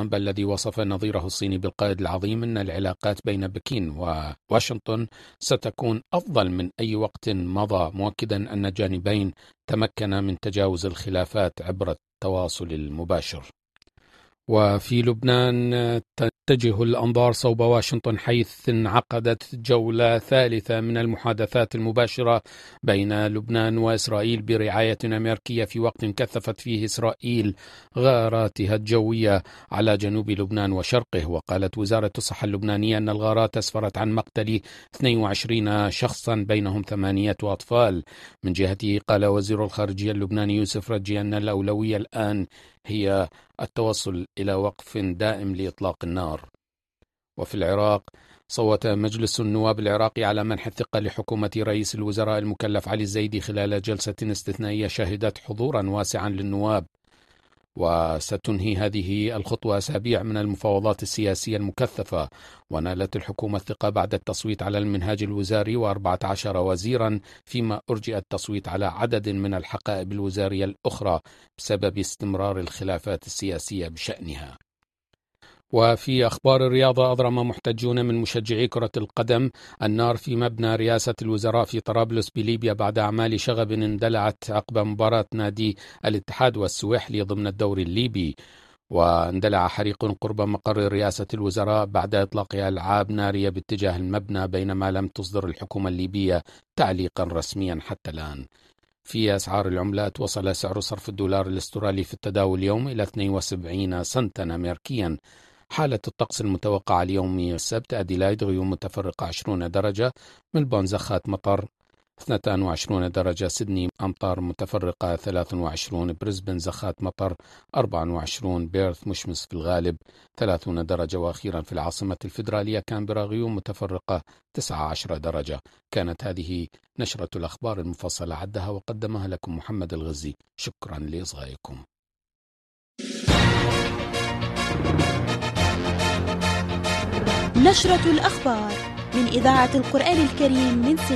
ترامب الذي وصف نظيره الصيني بالقائد العظيم أن العلاقات بين بكين وواشنطن ستكون أفضل من أي وقت مضى، مؤكدا أن الجانبين تمكنا من تجاوز الخلافات عبر التواصل المباشر. وفي لبنان تتجه الأنظار صوب واشنطن، حيث انعقدت جولة ثالثة من المحادثات المباشرة بين لبنان وإسرائيل برعاية أمريكية، في وقت كثفت فيه إسرائيل غاراتها الجوية على جنوب لبنان وشرقه. وقالت وزارة الصحة اللبنانية أن الغارات أسفرت عن مقتل 22 شخصا بينهم 8 أطفال. من جهته قال وزير الخارجية اللبناني يوسف رجي أن الأولوية الآن هي التوصل إلى وقف دائم لإطلاق النار. وفي العراق صوت مجلس النواب العراقي على منح الثقة لحكومة رئيس الوزراء المكلف علي الزيدي خلال جلسة استثنائية شهدت حضورا واسعا للنواب. وستنهي هذه الخطوة أسابيع من المفاوضات السياسية المكثفة. ونالت الحكومة الثقة بعد التصويت على المنهاج الوزاري و14 وزيرا، فيما أرجئ التصويت على عدد من الحقائب الوزارية الأخرى بسبب استمرار الخلافات السياسية بشأنها. وفي أخبار الرياضة، أضرم محتجون من مشجعي كرة القدم النار في مبنى رئاسة الوزراء في طرابلس بليبيا بعد أعمال شغب اندلعت عقب مباراة نادي الاتحاد والسويحلي ضمن الدوري الليبي. واندلع حريق قرب مقر رئاسة الوزراء بعد إطلاق ألعاب نارية باتجاه المبنى، بينما لم تصدر الحكومة الليبية تعليقا رسميا حتى الآن. في أسعار العملات، وصل سعر صرف الدولار الاسترالي في التداول اليوم إلى 72 سنتا أمريكيا. حالة الطقس المتوقعة اليوم السبت: أديلايد غيوم متفرقة 20 درجة، ملبون زخات مطر 22 درجة، سيدني أمطار متفرقة 23، بريسبن زخات مطر 24، بيرث مشمس في الغالب 30 درجة، وأخيرا في العاصمة الفيدرالية كامبرا غيوم متفرقة 19 درجة. كانت هذه نشرة الأخبار المفصلة، عدها وقدمها لكم محمد الغزي. شكرا لإصغائكم. نشرة الأخبار من إذاعة القرآن الكريم من